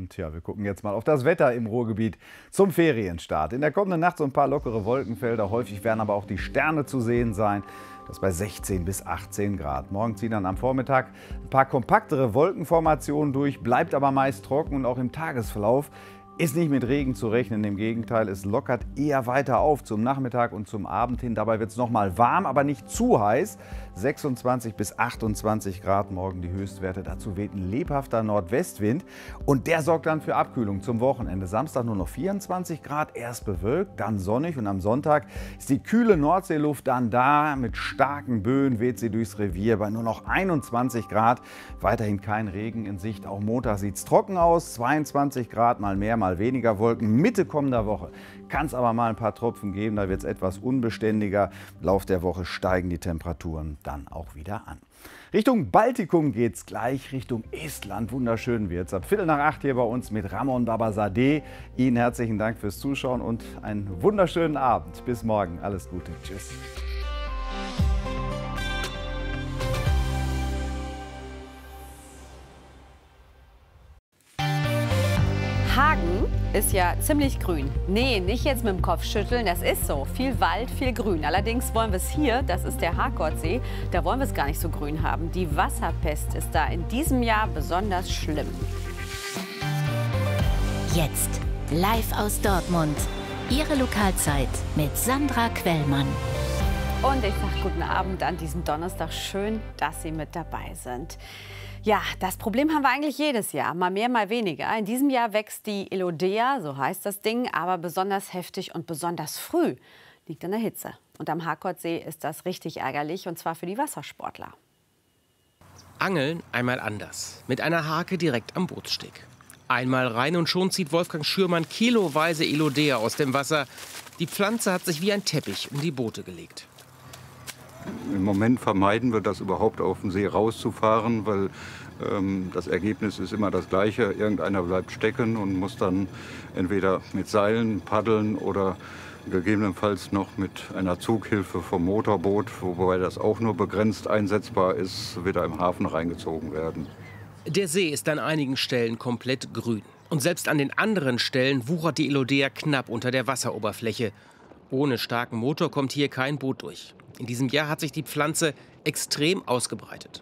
Und ja, wir gucken jetzt mal auf das Wetter im Ruhrgebiet zum Ferienstart. In der kommenden Nacht so ein paar lockere Wolkenfelder. Häufig werden aber auch die Sterne zu sehen sein. Das bei 16 bis 18 Grad. Morgen ziehen dann am Vormittag ein paar kompaktere Wolkenformationen durch, bleibt aber meist trocken und auch im Tagesverlauf ist nicht mit Regen zu rechnen. Im Gegenteil, es lockert eher weiter auf zum Nachmittag und zum Abend hin. Dabei wird es noch mal warm, aber nicht zu heiß. 26 bis 28 Grad morgen die Höchstwerte. Dazu weht ein lebhafter Nordwestwind und der sorgt dann für Abkühlung zum Wochenende. Samstag nur noch 24 Grad, erst bewölkt, dann sonnig und am Sonntag ist die kühle Nordseeluft dann da. Mit starken Böen weht sie durchs Revier bei nur noch 21 Grad. Weiterhin kein Regen in Sicht. Auch Montag sieht es trocken aus, 22 Grad, mal mehr, mal weniger Wolken. Mitte kommender Woche kann es aber mal ein paar Tropfen geben, da wird es etwas unbeständiger. Im Lauf der Woche steigen die Temperaturen dann auch wieder an. Richtung Baltikum geht es gleich, Richtung Estland. Wunderschön wird es. Ab 7:45 hier bei uns mit Ramon Babazadeh. Ihnen herzlichen Dank fürs Zuschauen und einen wunderschönen Abend. Bis morgen. Alles Gute. Tschüss. Hagen ist ja ziemlich grün. Nee, nicht jetzt mit dem Kopf schütteln, das ist so. Viel Wald, viel Grün. Allerdings wollen wir es hier, das ist der Harkordsee, da wollen wir es gar nicht so grün haben. Die Wasserpest ist da in diesem Jahr besonders schlimm. Jetzt live aus Dortmund. Ihre Lokalzeit mit Sandra Quellmann. Und ich sage guten Abend an diesem Donnerstag. Schön, dass Sie mit dabei sind. Ja, das Problem haben wir eigentlich jedes Jahr, mal mehr, mal weniger. In diesem Jahr wächst die Elodea, so heißt das Ding, aber besonders heftig und besonders früh. Liegt an der Hitze. Und am Harkordsee ist das richtig ärgerlich, und zwar für die Wassersportler. Angeln einmal anders, mit einer Hake direkt am Bootssteg. Einmal rein und schon zieht Wolfgang Schürmann kiloweise Elodea aus dem Wasser. Die Pflanze hat sich wie ein Teppich um die Boote gelegt. Im Moment vermeiden wir das überhaupt auf den See rauszufahren, weil das Ergebnis ist immer das gleiche. Irgendeiner bleibt stecken und muss dann entweder mit Seilen paddeln oder gegebenenfalls noch mit einer Zughilfe vom Motorboot, wobei das auch nur begrenzt einsetzbar ist, wieder im Hafen reingezogen werden. Der See ist an einigen Stellen komplett grün. Und selbst an den anderen Stellen wuchert die Elodea knapp unter der Wasseroberfläche. Ohne starken Motor kommt hier kein Boot durch. In diesem Jahr hat sich die Pflanze extrem ausgebreitet.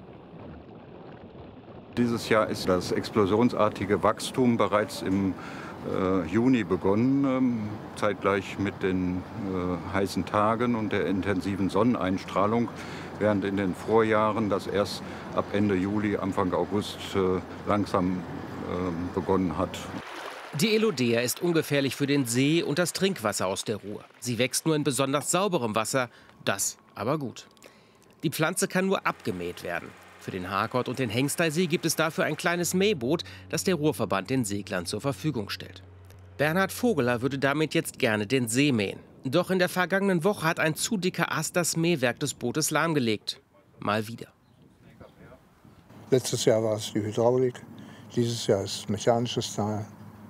Dieses Jahr ist das explosionsartige Wachstum bereits im Juni begonnen, zeitgleich mit den heißen Tagen und der intensiven Sonneneinstrahlung, während in den Vorjahren das erst ab Ende Juli, Anfang August langsam begonnen hat. Die Elodea ist ungefährlich für den See und das Trinkwasser aus der Ruhr. Sie wächst nur in besonders sauberem Wasser, das aber gut. Die Pflanze kann nur abgemäht werden. Für den Harkord und den Hengsteysee gibt es dafür ein kleines Mähboot, das der Ruhrverband den Seglern zur Verfügung stellt. Bernhard Vogeler würde damit jetzt gerne den See mähen. Doch in der vergangenen Woche hat ein zu dicker Ast das Mähwerk des Bootes lahmgelegt. Mal wieder. Letztes Jahr war es die Hydraulik, dieses Jahr ist mechanisches Teil.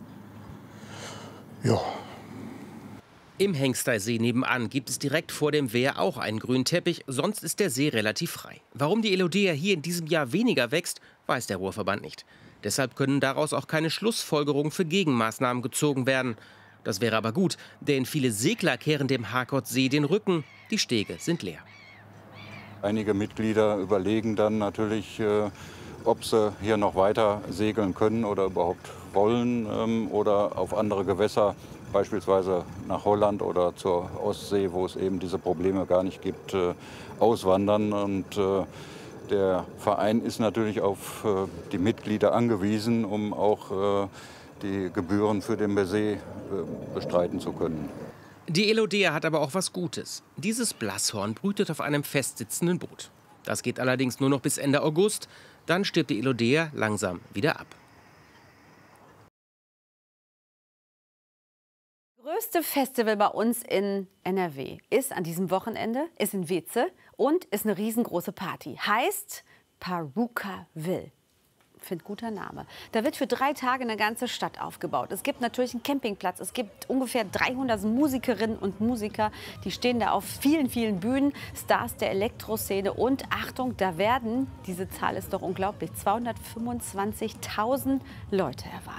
Ja. Im Hengsteysee nebenan gibt es direkt vor dem Wehr auch einen grünen Teppich, sonst ist der See relativ frei. Warum die Elodea hier in diesem Jahr weniger wächst, weiß der Ruhrverband nicht. Deshalb können daraus auch keine Schlussfolgerungen für Gegenmaßnahmen gezogen werden. Das wäre aber gut, denn viele Segler kehren dem Harkordsee den Rücken, die Stege sind leer. Einige Mitglieder überlegen dann natürlich, ob sie hier noch weiter segeln können oder überhaupt wollen oder auf andere Gewässer, beispielsweise nach Holland oder zur Ostsee, wo es eben diese Probleme gar nicht gibt, auswandern. Und der Verein ist natürlich auf die Mitglieder angewiesen, um auch die Gebühren für den See bestreiten zu können. Die Elodea hat aber auch was Gutes. Dieses Blasshorn brütet auf einem festsitzenden Boot. Das geht allerdings nur noch bis Ende August. Dann stirbt die Elodea langsam wieder ab. Das größte Festival bei uns in NRW ist an diesem Wochenende, ist in Weeze und ist eine riesengroße Party. Heißt Parukaville. Finde guter Name. Da wird für 3 Tage eine ganze Stadt aufgebaut. Es gibt natürlich einen Campingplatz. Es gibt ungefähr 300 Musikerinnen und Musiker. Die stehen da auf vielen, vielen Bühnen. Stars der Elektroszene. Und Achtung, da werden, diese Zahl ist doch unglaublich, 225.000 Leute erwartet.